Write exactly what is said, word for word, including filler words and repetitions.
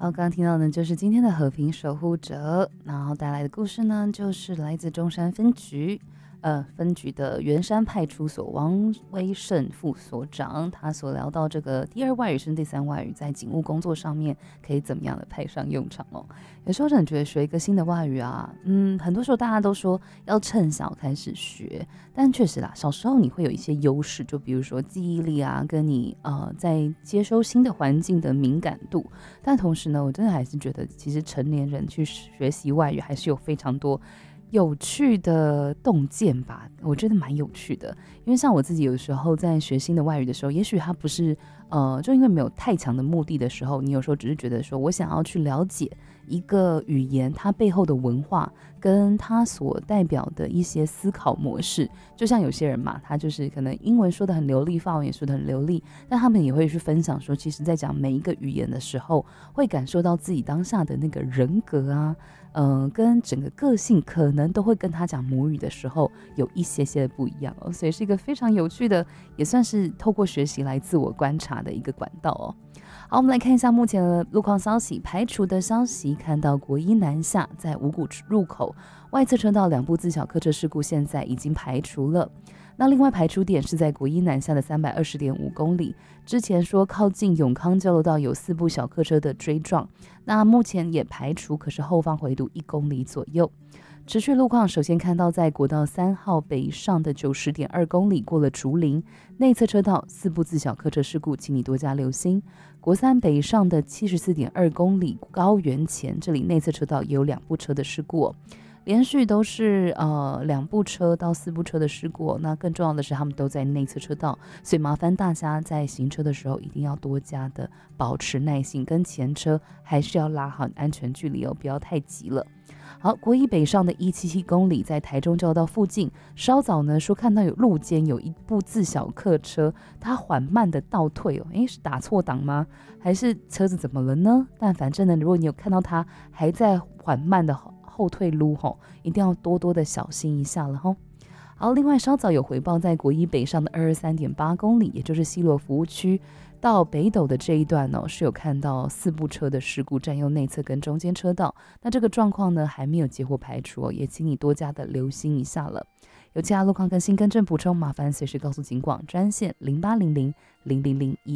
好，刚刚听到的就是今天的和平守护者，然后带来的故事呢，就是来自中山分局，呃，分局的圆山派出所王威胜副所长，他所聊到这个第二外语升第三外语在警务工作上面可以怎么样的派上用场哦。有时候真的觉得学一个新的外语啊，嗯，很多时候大家都说要趁小开始学，但确实啦，小时候你会有一些优势，就比如说记忆力啊，跟你呃在接收新的环境的敏感度。但同时呢，我真的还是觉得，其实成年人去学习外语还是有非常多有趣的洞见吧，我觉得蛮有趣的。因为像我自己有时候在学新的外语的时候，也许它不是呃，就因为没有太强的目的的时候，你有时候只是觉得说我想要去了解一个语言它背后的文化跟它所代表的一些思考模式。就像有些人嘛，他就是可能英文说得很流利，法文也说得很流利，但他们也会去分享说，其实在讲每一个语言的时候，会感受到自己当下的那个人格啊，嗯、呃，跟整个个性可能都会跟他讲母语的时候有一些些的不一样哦，所以是一个非常有趣的，也算是透过学习来自我观察的一个管道哦。好，我们来看一下目前的路况消息，排除的消息，看到国一南下在五股入口外侧车道两部自小客车事故现在已经排除了。那另外排除点是在国一南下的三百二十点五公里，之前说靠近永康交流道有四部小客车的追撞，那目前也排除，可是后方回堵一公里左右。持续路况，首先看到在国道三号北上的九十点二公里过了竹林内侧车道四部自小客车事故，请你多加留心。国三北上的七十四点二公里高原前，这里内侧车道也有两部车的事故哦，连续都是呃两部车到四部车的事故哦，那更重要的是他们都在内侧车道，所以麻烦大家在行车的时候一定要多加的保持耐心，跟前车还是要拉好安全距离哦，不要太急了。好，国一北上的一百七十七公里，在台中交道附近，稍早呢说看到有路肩有一部自小客车，它缓慢的倒退哦，诶，是打错档吗？还是车子怎么了呢？但反正呢，如果你有看到它还在缓慢的后退路吼，一定要多多的小心一下了吼。好，另外稍早有回报，在国一北上的二十三点八公里，也就是西螺服务区到北斗的这一段呢、哦，是有看到四部车的事故占用内侧跟中间车道。那这个状况呢还没有结果排除哦，也请你多加的留心一下了。有其他路况更新更正补充，麻烦随时告诉警广专线零八零零零零零一。